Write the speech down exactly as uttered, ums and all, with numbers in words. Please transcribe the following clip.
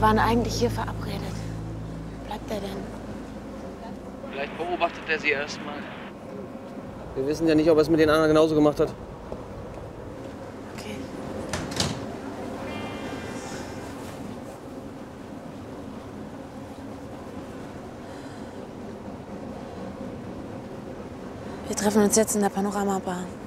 waren eigentlich hier verabredet. Wo bleibt er denn? Vielleicht beobachtet er sie erstmal. Wir wissen ja nicht, ob er es mit den anderen genauso gemacht hat. Okay. Wir treffen uns jetzt in der Panoramabar.